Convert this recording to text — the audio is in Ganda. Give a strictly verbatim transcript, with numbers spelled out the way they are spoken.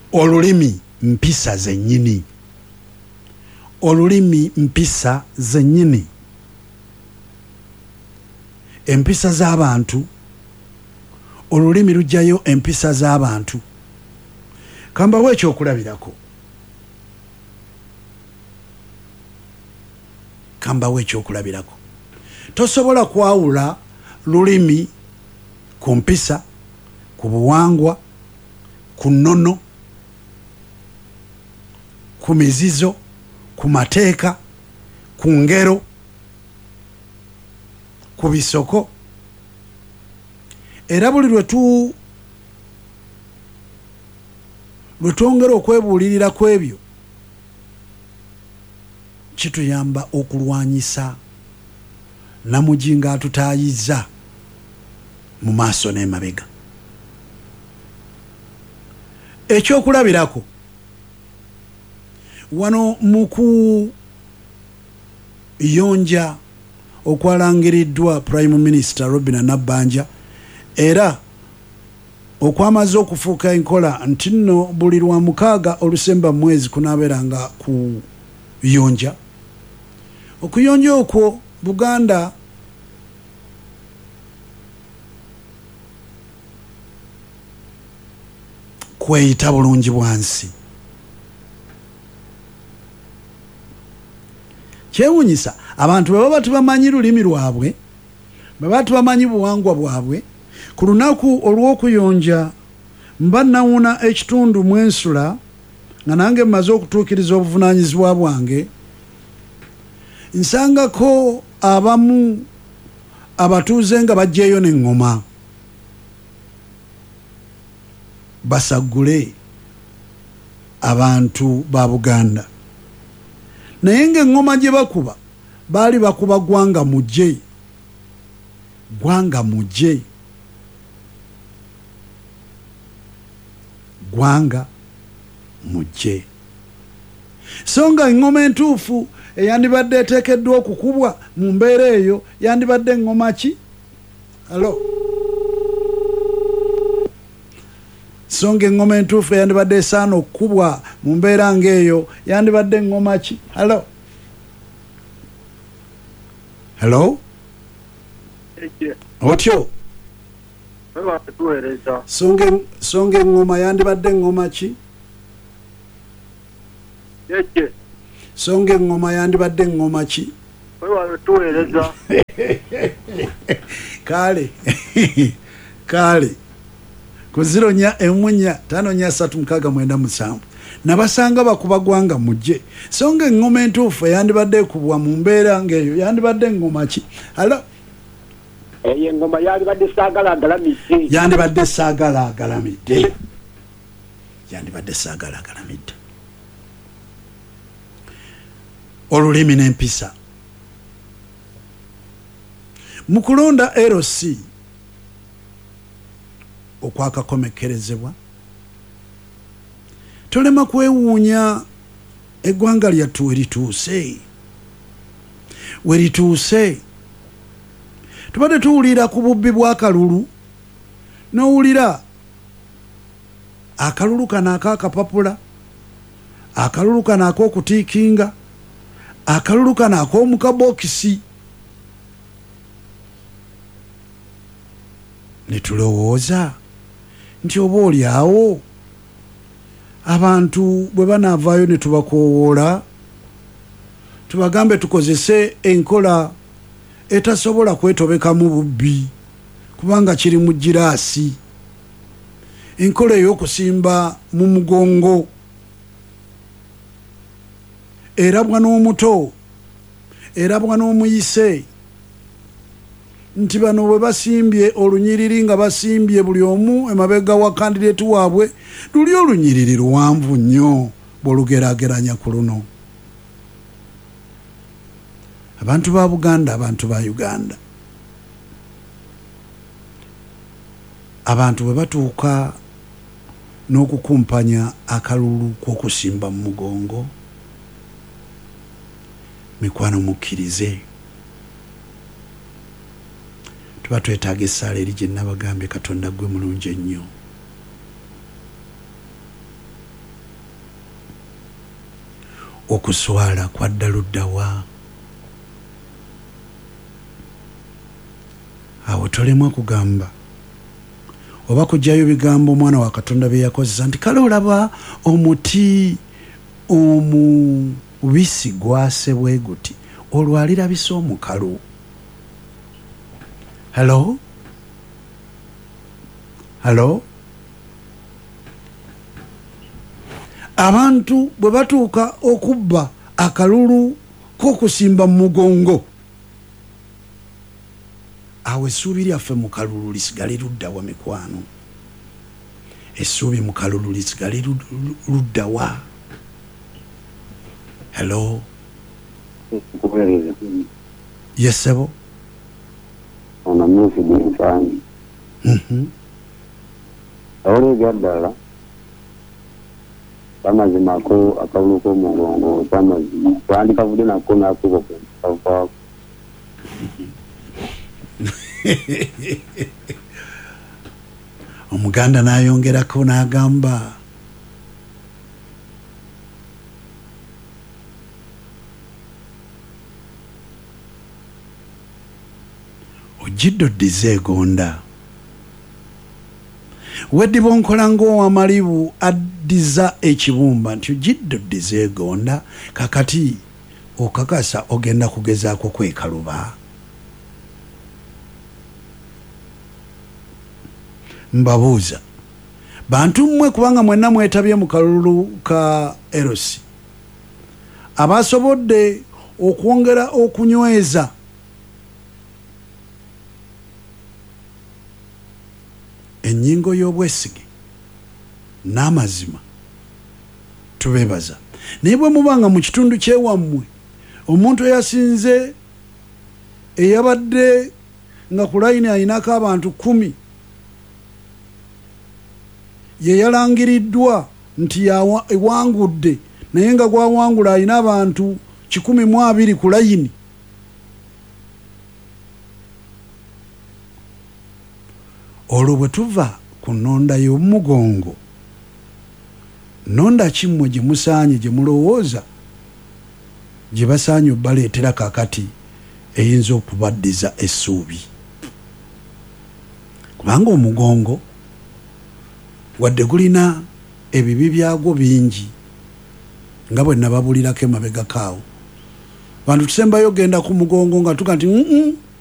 olulimi mpisa zennyini olulimi mpisa zennyini empisa z'abantu olulimi lujjayo empisa z'abantu kambawo ekyokulabirako kambawo ekyokulabirako tosobola kwawula lulimi ku mpisa ku buwangwa ku nnono ku mizizo ku mateeka ku ngero ku bisoko era buli lwetu lwetwongera okwebuulirira ku ebyo kituyamba okulwanyisa namujinga atutaayiza mu maaso n'emabega. Ekyokulabirako wano mu kuyonja okwalangiriddwa Prime Minister Robinah Nabbanja era okwamaze okufuuka enkola nti nno buli lwa mukaaga olusemba mwezi kunaabeeranga kuyonja. Okuyonja okwo Buganda kweyita bulungi bwansi. Kyewuunyisa abantu bwe baba tebamanyi lulimi lwabwe, bwe baba tebamanyi buwangwa bwabwe, ku lunaku olw'okuyonja mba nawuna ekitundu mwensula nga nange mmaze okutuukiriza obuvunaanyizibwa bwange, nsangako abamu abatuuze nga bajjeeyo n'eŋŋoma basaggule abantu ba Buganda, naye ng'eŋŋoma gye bakuba baali bakuba gwanga mujje, gwanga mujje, gwanga mujje. So nga eŋŋoma entuufu eyandibadde eteekeddwa okukubwa mu mbeera eyo yandibadde eŋŋoma ki? Halo. So nga eŋŋoma entuufu eyandibadde esaana okukubwa mu mbeera ng'eyo yandibadde eŋŋoma ki? Halo. Hello? Otyo? So nga eŋŋoma yandibadde eŋŋoma ki? So nga eŋŋoma yandibadde eŋŋoma ki? Kale. Kale. Ku ziro nya emu nnya ttaano nnya ssatu mukaaga mwenda musanvu nabasanga bakuba gwanga mujje. So nga eŋŋoma entuufu eyandibadde ekubwa mu mbeera ng'eyo yandibadde eŋŋoma ki? Halo. Eyo eŋŋoma yandibadde saagala agalamidde. Yandibadde saagala agalamidde. Yandibadde saagala agalamidde. Olulimi n'empisa. Mu kulonda L C okwakakomekerezebwa tolema kwewuunya eggwanga lyattu werituuse werituuse tubadde tuwulira ku bubbi bw'akalulu n'owulira akalulu kano ak'akapapula, akalulu kano ak'okutiikinga, akalulu kano ak'omukabokisi. Ne tulowooza nti oba oli awo abantu bwe banaavaayo ne tubakoowoola tubagambe tukozese enkola etasobola kwetobekamu bubbi kubanga kiri mu giraasi, enkola ey'okusimba mu mugongo erabwa n'omuto erabwa n'omuyise nti bano bwe basimbye olunyiriri nga basimbye buli omu emabega wa kandideeti waabwe luli olunyiriri luwanvu nnyo bw'olugeraageranya ku luno. Abantu ba Buganda, abantu ba Uganda, abantu bwe batuuka n'okukumpanya akalulu k'okusimba mu mugongo, mikwano mukkirize tuba twetaaga essaala eri gye nabagambye Katonda gwe mulungi ennyo. okuswala kwadda luddawa? Awo tolemwa kugamba oba kujjayo bigambo omwana wa Katonda bye yakozesa nti kale olaba omuti omubisi gwase bwe guti olwalira bisa omukalu. Hello? Hello? Abantu bwe batuuka okubba akalulu k'okusimba mu mugongo, awo essuubi lyaffe mu kalulu lisigale luddawa mikwano? Essuubi mu kalulu lisigale luddawa? Hello? Yes, sebo? Ona music infani. Mhm. Awole gaddala. Amazima ko akawulo ko mugongo amazima. Twandika vude nako nakuba ko. Omuganda n'ayongerako n'agamba ogidoddiza egonda weddiba onkola ng'owamalibu addiza ekibumba nti ogidoddiza egonda kakati okakasa ogenda kugezaako kwekaluba. Mbabuuza bantu mmwe kubanga mwenna mwetabye mu kalulu ka Erosi abasobodde okwongera okunyweza ennyingo y'obwesige n'amazima, tubeebaza. Naye bwe mubanga mu kitundu kyewammwe omuntu eyasinze eyabadde nga ku layini ayinako abantu kumi ye yalangiriddwa nti ewangudde naye nga gwawangula alina abantu kikumi mu abiri ku layini, olwo bwe tuva ku nnonda y'omugongo, nnonda kimmwe gye musaanye gye mulowooza gye basaanye obbaleetera kakati eyinza okubaddiza essuubi? Kubanga omugongo wadde gulina ebibi byagwo bingi nga bwe nababulirako emabega kaawo. Bantu tusembayo genda ku mugongo nga tuga nti mm